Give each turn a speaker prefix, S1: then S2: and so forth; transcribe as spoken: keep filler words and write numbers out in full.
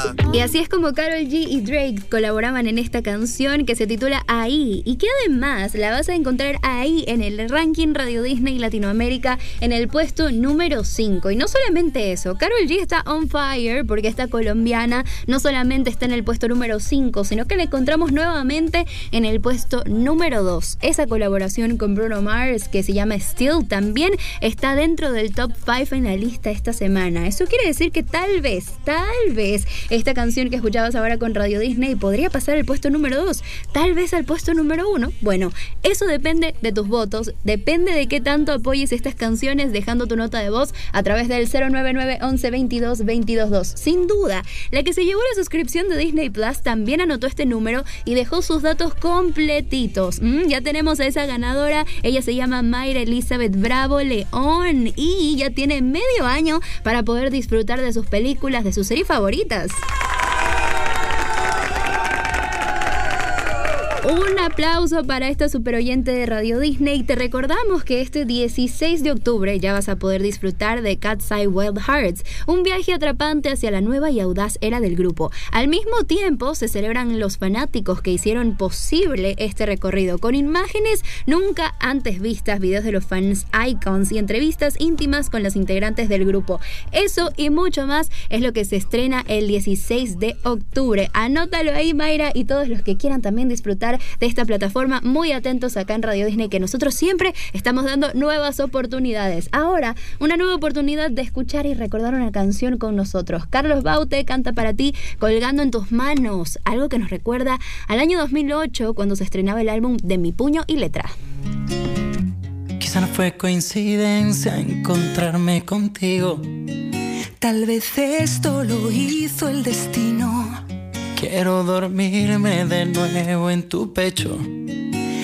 S1: Y así es como Karol G y Drake colaboraban en esta canción que se titula Ahí, y que además la vas a encontrar ahí en el ranking Radio Disney Latinoamérica en el puesto número cinco. Y no solamente eso, Karol G está on fire porque esta colombiana no solamente está en el puesto número cinco, sino que la encontramos nuevamente en el puesto número dos. Esa colaboración con Bruno Mars, que se llama Still, también está dentro del top cinco en la lista esta semana. Eso quiere decir que tal vez, tal vez esta canción que escuchabas ahora con Radio Disney podría pasar al puesto número dos, tal vez al puesto número uno. Bueno, eso depende de tus votos, depende de qué tanto apoyes estas canciones dejando tu nota de voz a través del cero nueve nueve once veintidós veintidós dos. Sin duda, la que se llevó la suscripción de Disney Plus también anotó este número y dejó sus datos completitos. Mm, ya tenemos a esa ganadora, ella se llama Mayra Elizabeth Bravo León y ya tiene medio año para poder disfrutar de sus películas, de sus series favoritas. Un aplauso para esta super oyente de Radio Disney. Te recordamos que este dieciséis de octubre ya vas a poder disfrutar de Cat's Eye Wild Hearts, un viaje atrapante hacia la nueva y audaz era del grupo. Al mismo tiempo se celebran los fanáticos que hicieron posible este recorrido, con imágenes nunca antes vistas, videos de los fans icons y entrevistas íntimas con los integrantes del grupo. Eso y mucho más es lo que se estrena el dieciséis de octubre. Anótalo ahí, Mayra, y todos los que quieran también disfrutar de esta plataforma, muy atentos acá en Radio Disney, que nosotros siempre estamos dando nuevas oportunidades. Ahora, una nueva oportunidad de escuchar y recordar una canción con nosotros. Carlos Baute canta para ti Colgando en tus manos, algo que nos recuerda al año dos mil ocho, cuando se estrenaba el álbum de Mi Puño y Letra.
S2: Quizá no fue coincidencia encontrarme contigo, tal vez esto lo hizo el destino. Quiero dormirme de nuevo en tu pecho,